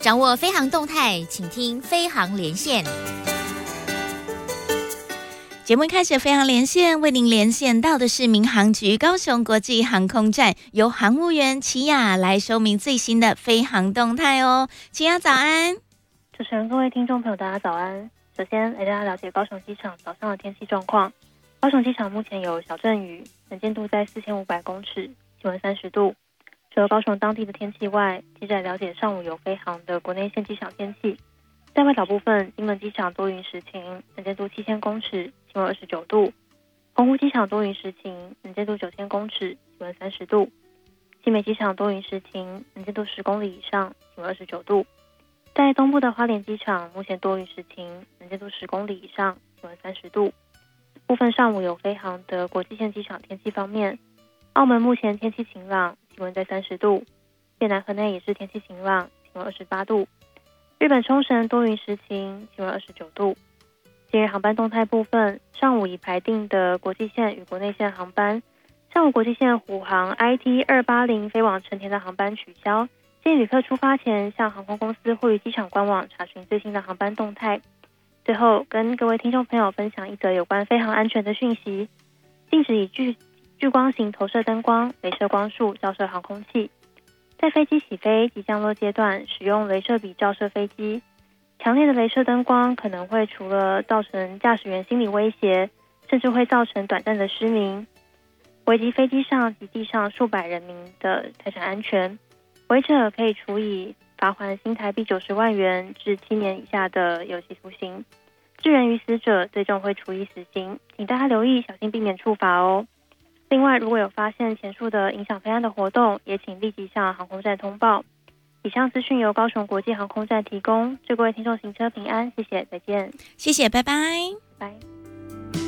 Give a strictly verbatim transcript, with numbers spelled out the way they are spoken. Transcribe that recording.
掌握飞航动态，请听飞航连线。 节目一开始，飞航连线为您连线到的是民航局高雄国际航空站，由航务员齐雅来说明最新的飞航动态哦。齐雅早安。 主持人，各位听众朋友，大家早安。首先来大家了解高雄机场早上的天气状况。高雄机场目前有小阵雨，能见度在四千五百公尺，气温三十度。除了高雄当地的天气外，接着来了解上午有飞航的国内线机场天气。在外岛部分，金门机场多云时晴，能见度七千公尺，气温二十九度；澎湖机场多云时晴，能见度九千公尺，气温三十度；新北机场多云时晴，能见度十公里以上，气温二十九度。在东部的花莲机场，目前多云时晴，能见度十公里以上，气温三十度。部分上午有飞航的国际线机场天气方面，澳门目前天气晴朗，气温在三十度；越南河内也是天气晴朗，气温二十八度。日本冲绳多云时晴，气温二十九度。今日航班动态部分，上午已排定的国际线与国内线航班，上午国际线虎航 I T 二八零飞往成田的航班取消，建议旅客出发前向航空公司或于机场官网查询最新的航班动态。最后跟各位听众朋友分享一则有关飞航安全的讯息，禁止以聚聚光型投射灯光、雷射光束照射航空器。在飞机起飞及降落阶段使用雷射笔照射飞机，强烈的雷射灯光可能会除了造成驾驶员心理威胁，甚至会造成短暂的失明，危及飞机上及地上数百人民的财产安全。违者可以处以罚锾新台币九十万元至七年以下的有期徒刑，致人于死者最重会处以死刑，请大家留意，小心避免处罚哦。另外，如果有发现前述的影响飞安的活动，也请立即向航空站通报。以上资讯由高雄国际航空站提供，祝各位听众行车平安，谢谢，再见。 谢谢，拜拜。 拜。